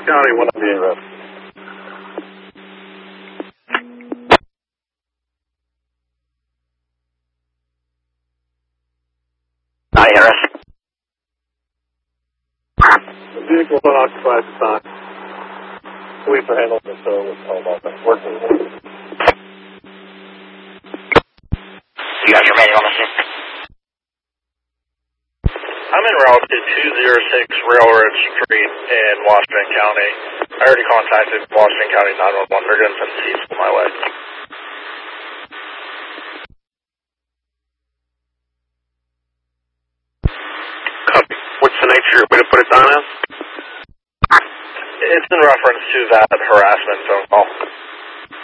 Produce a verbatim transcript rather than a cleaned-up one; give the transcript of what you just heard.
County, one of the arrests. I arrest. The vehicle is unoccupied at the time. Police are handling this, so it's all about that. Working. You got your manual on the scene? I'm en route to two oh six Railroad Street in Washington County. I already contacted Washington County nine one one. They're going to send people my way. Copy. What's the nature of way to put it down as? It's in reference to that harassment phone call.